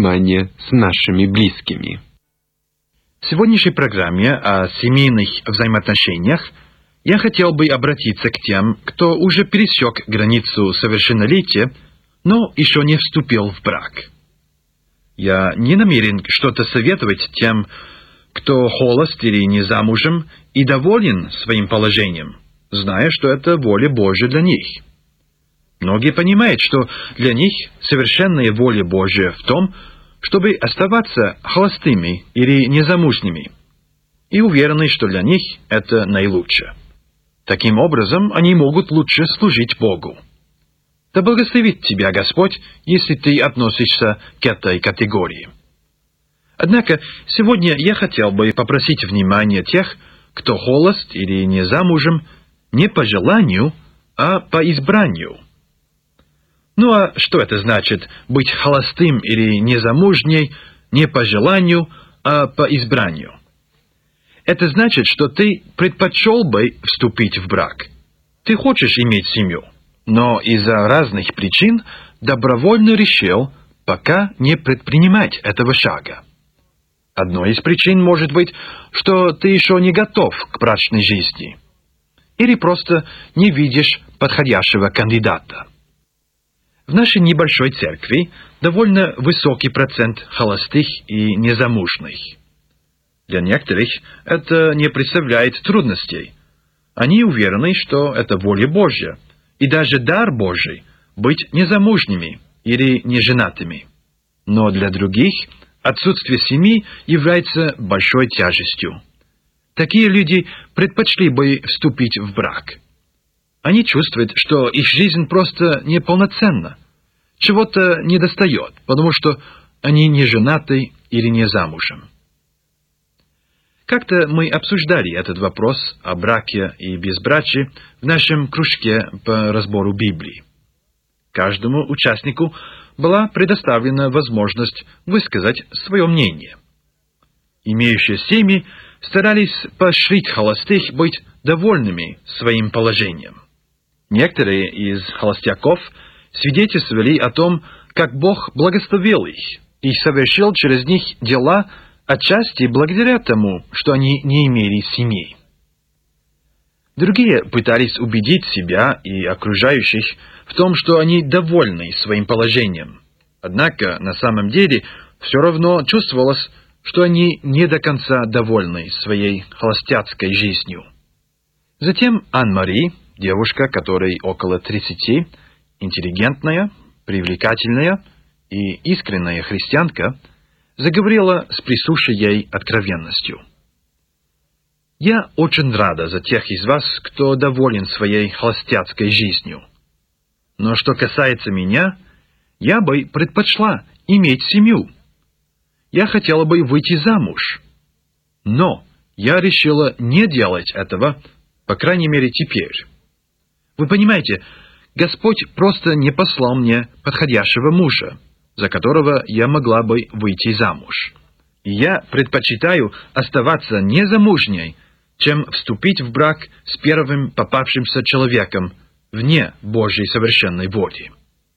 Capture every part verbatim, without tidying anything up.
взаимопонимания с нашими близкими. В сегодняшней программе о семейных взаимоотношениях я хотел бы обратиться к тем, кто уже пересек границу совершеннолетия, но еще не вступил в брак. Я не намерен что-то советовать тем, кто холост или не замужем и доволен своим положением, зная, что это воля Божья для них. Многие понимают, что для них совершенная воля Божья в том, чтобы оставаться холостыми или незамужними, и уверены, что для них это наилучше. Таким образом, они могут лучше служить Богу. Да благословит тебя Господь, если ты относишься к этой категории. Однако, сегодня я хотел бы попросить внимания тех, кто холост или не замужем, не по желанию, а по избранию. Ну а что это значит быть холостым или незамужней не по желанию, а по избранию? Это значит, что ты предпочел бы вступить в брак. Ты хочешь иметь семью, но из-за разных причин добровольно решил пока не предпринимать этого шага. Одной из причин может быть, что ты еще не готов к брачной жизни, или просто не видишь подходящего кандидата. В нашей небольшой церкви довольно высокий процент холостых и незамужних. Для некоторых это не представляет трудностей. Они уверены, что это воля Божья, и даже дар Божий быть незамужними или неженатыми. Но для других отсутствие семьи является большой тяжестью. Такие люди предпочли бы вступить в брак. Они чувствуют, что их жизнь просто неполноценна, чего-то недостает, потому что они не женаты или не замужем. Как-то мы обсуждали этот вопрос о браке и безбрачии в нашем кружке по разбору Библии. Каждому участнику была предоставлена возможность высказать свое мнение. Имеющие семьи старались поощрить холостых быть довольными своим положением. Некоторые из холостяков свидетельствовали о том, как Бог благословил их и совершил через них дела отчасти благодаря тому, что они не имели семьи. Другие пытались убедить себя и окружающих в том, что они довольны своим положением. Однако на самом деле все равно чувствовалось, что они не до конца довольны своей холостяцкой жизнью. Затем Ан-Мари, девушка, которой около тридцати, интеллигентная, привлекательная и искренняя христианка, заговорила с присущей ей откровенностью. «Я очень рада за тех из вас, кто доволен своей холостяцкой жизнью. Но что касается меня, я бы предпочла иметь семью. Я хотела бы выйти замуж. Но я решила не делать этого, по крайней мере теперь. Вы понимаете, Господь просто не послал мне подходящего мужа, за которого я могла бы выйти замуж. И я предпочитаю оставаться незамужней, чем вступить в брак с первым попавшимся человеком вне Божьей совершенной воли».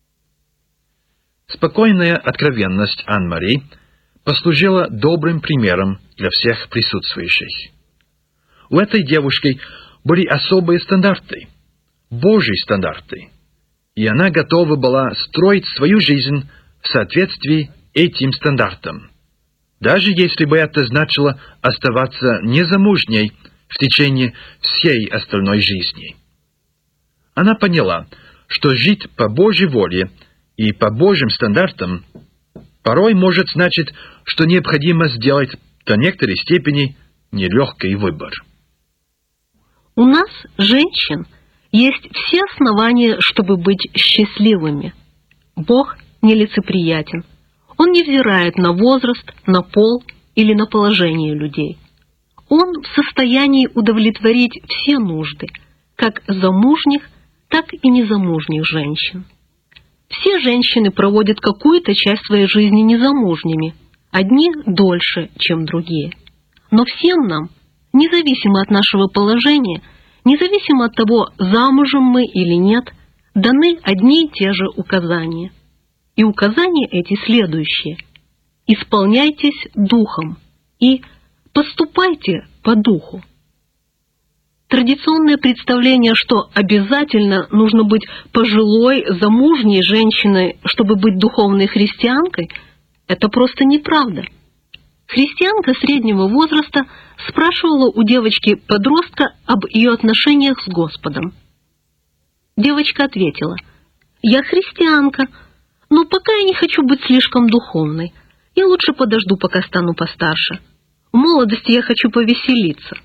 Спокойная откровенность Ан-Мари послужила добрым примером для всех присутствующих. У этой девушки были особые стандарты, Божьи стандарты, и она готова была строить свою жизнь в соответствии этим стандартам, даже если бы это значило оставаться незамужней в течение всей остальной жизни. Она поняла, что жить по Божьей воле и по Божьим стандартам порой может значить, что необходимо сделать до некоторой степени нелегкий выбор. У нас, женщин, есть все основания, чтобы быть счастливыми. Бог нелицеприятен. Он не взирает на возраст, на пол или на положение людей. Он в состоянии удовлетворить все нужды, как замужних, так и незамужних женщин. Все женщины проводят какую-то часть своей жизни незамужними, одни дольше, чем другие. Но всем нам, независимо от нашего положения, независимо от того, замужем мы или нет, даны одни и те же указания. И указания эти следующие. исполняйтесь духом и поступайте по духу. Традиционное представление, что обязательно нужно быть пожилой, замужней женщиной, чтобы быть духовной христианкой, это просто неправда. Христианка среднего возраста спрашивала у девочки-подростка об ее отношениях с Господом. Девочка ответила: «Я христианка, но пока я не хочу быть слишком духовной. Я лучше подожду, пока стану постарше. В молодости я хочу повеселиться».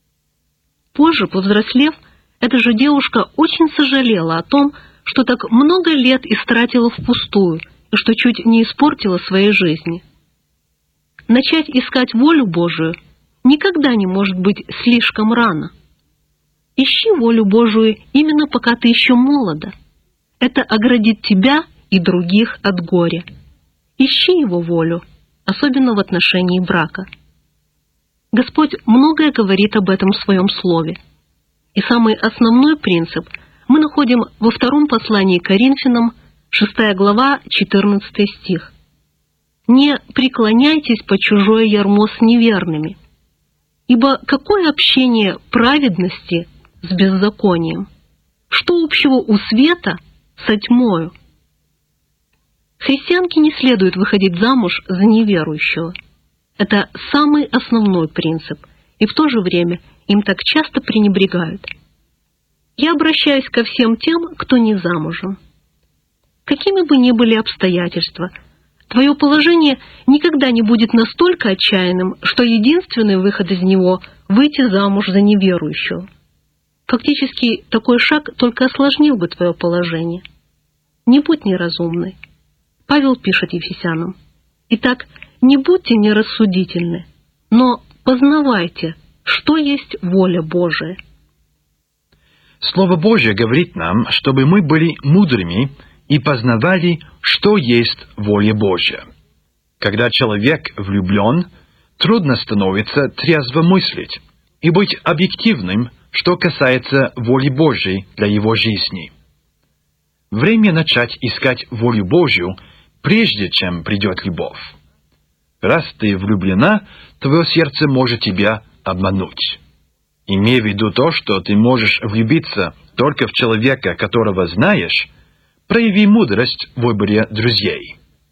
Позже, повзрослев, эта же девушка очень сожалела о том, что так много лет истратила впустую и что чуть не испортила своей жизни. Начать искать волю Божию никогда не может быть слишком рано. Ищи волю Божию именно пока ты еще молода. Это оградит тебя и других от горя. Ищи Его волю, особенно в отношении брака. Господь многое говорит об этом в Своем Слове. И самый основной принцип мы находим во втором послании к Коринфянам, шестая глава, четырнадцатый стих. «Не преклоняйтесь под чужое ярмо с неверными, ибо какое общение праведности с беззаконием? Что общего у света со тьмою?» Христианке не следует выходить замуж за неверующего. Это самый основной принцип, и в то же время им так часто пренебрегают. Я обращаюсь ко всем тем, кто не замужем. Какими бы ни были обстоятельства, твое положение никогда не будет настолько отчаянным, что единственный выход из него – выйти замуж за неверующего. Фактически, такой шаг только осложнил бы твое положение. Не будь неразумной. Павел пишет Ефесянам: «Итак, не будьте нерассудительны, но познавайте, что есть воля Божия». Слово Божье говорит нам, чтобы мы были мудрыми и познавали, что есть воля Божья. Когда человек влюблен, трудно становится трезво мыслить и быть объективным, что касается воли Божьей для его жизни. Время начать искать волю Божью, прежде чем придет любовь. Раз ты влюблена, твое сердце может тебя обмануть. Имей в виду то, что ты можешь влюбиться только в человека, которого знаешь, прояви мудрость в выборе друзей.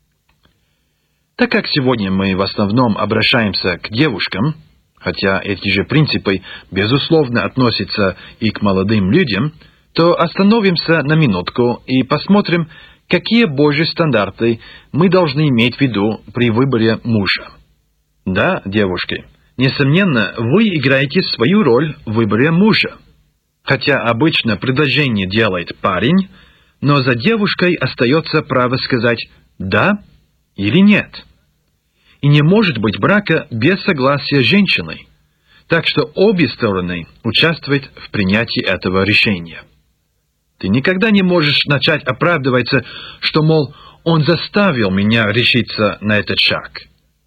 Так как сегодня мы в основном обращаемся к девушкам, хотя эти же принципы, безусловно, относятся и к молодым людям, то остановимся на минутку и посмотрим, какие Божьи стандарты мы должны иметь в виду при выборе мужа. Да, девушки, несомненно, вы играете свою роль в выборе мужа. Хотя обычно предложение делает парень, но за девушкой остается право сказать «да» или «нет». И не может быть брака без согласия женщины, так что обе стороны участвуют в принятии этого решения. Ты никогда не можешь начать оправдываться, что, мол, он заставил меня решиться на этот шаг.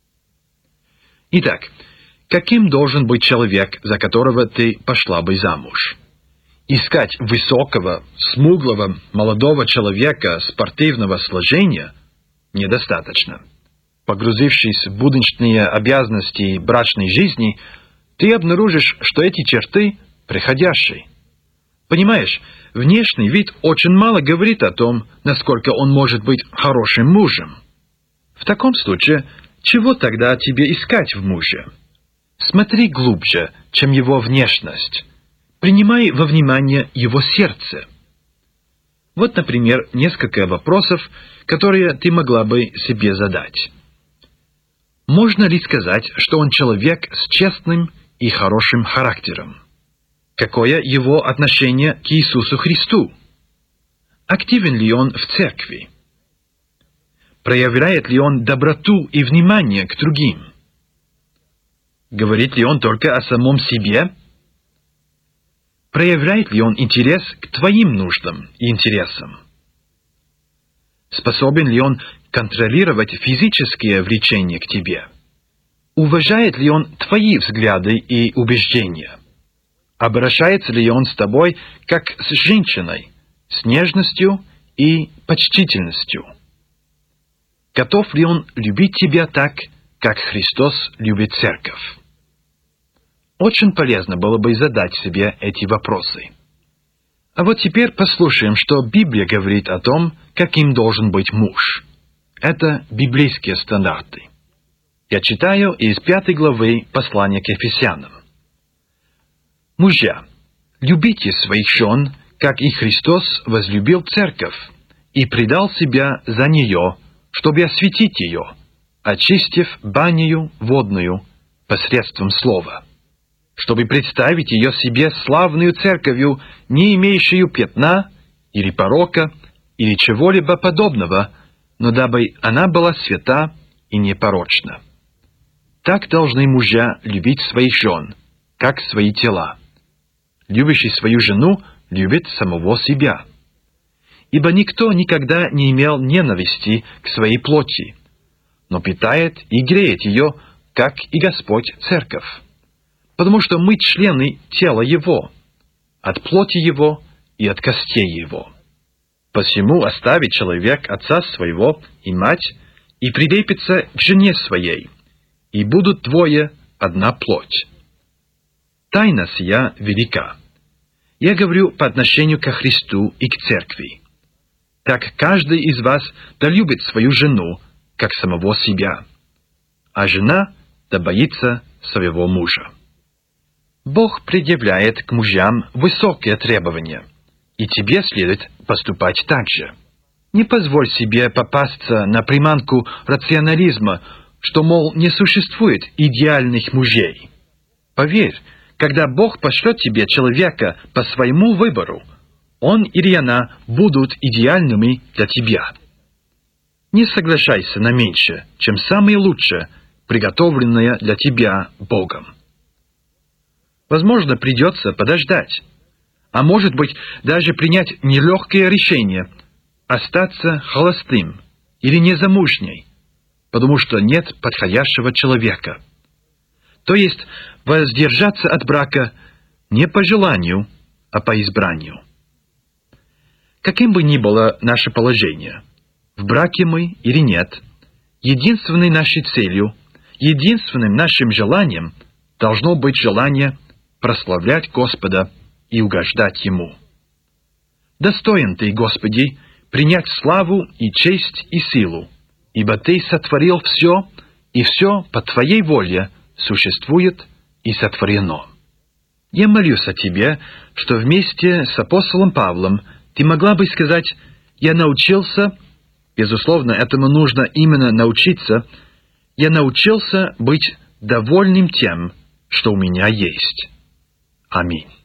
Итак, каким должен быть человек, за которого ты пошла бы замуж? Искать высокого, смуглого, молодого человека спортивного сложения недостаточно. Погрузившись в будничные обязанности брачной жизни, ты обнаружишь, что эти черты приходящие. Понимаешь, внешний вид очень мало говорит о том, насколько он может быть хорошим мужем. В таком случае, чего тогда тебе искать в муже? Смотри глубже, чем его внешность. Принимай во внимание его сердце. Вот, например, несколько вопросов, которые ты могла бы себе задать. Можно ли сказать, что он человек с честным и хорошим характером? Какое его отношение к Иисусу Христу? Активен ли он в церкви? Проявляет ли он доброту и внимание к другим? Говорит ли он только о самом себе? Проявляет ли он интерес к твоим нуждам и интересам? Способен ли он контролировать физические влечения к тебе? Уважает ли он твои взгляды и убеждения? Обращается ли он с тобой как с женщиной, с нежностью и почтительностью? готов ли он любить тебя так, как Христос любит церковь? Очень полезно было бы задать себе эти вопросы. А вот теперь послушаем, что Библия говорит о том, каким должен быть муж. Это библейские стандарты. Я читаю из пятой главы послания к Ефесянам. «Мужья, любите своих жен, как и Христос возлюбил церковь и предал себя за нее, чтобы осветить ее, очистив банию водную посредством слова, чтобы представить ее себе славную церковью, не имеющую пятна или порока, или чего-либо подобного, но дабы она была свята и непорочна. Так должны мужья любить своих жен, как свои тела. Любящий свою жену любит самого себя. Ибо никто никогда не имел ненависти к своей плоти, но питает и греет ее, как и Господь церковь. Потому что мы члены тела Его, от плоти Его и от костей Его. Посему оставит человек отца своего и мать, и прилепится к жене своей, и будут двое одна плоть. Тайна сия велика. Я говорю по отношению ко Христу и к церкви. Так каждый из вас да любит свою жену, как самого себя, а жена да боится своего мужа. Бог предъявляет к мужьям высокие требования, и тебе следует поступать так же. Не позволь себе попасться на приманку рационализма, что, мол, не существует идеальных мужей. Поверь, когда Бог пошлет тебе человека по своему выбору, он или она будут идеальными для тебя. Не соглашайся на меньше, чем самое лучшее, приготовленное для тебя Богом. Возможно, придется подождать, а может быть, даже принять нелегкое решение – остаться холостым или незамужней, потому что нет подходящего человека. То есть воздержаться от брака не по желанию, а по избранию. Каким бы ни было наше положение, в браке мы или нет, единственной нашей целью, единственным нашим желанием должно быть желание прославлять Господа и угождать Ему. Достоин Ты, Господи, принять славу и честь и силу, ибо Ты сотворил все, и все по Твоей воле существует и сотворено. Я молюсь о Тебе, что вместе с апостолом Павлом Ты могла бы сказать: «Я научился», безусловно, этому нужно именно научиться, «я научился быть довольным тем, что у меня есть». Аминь.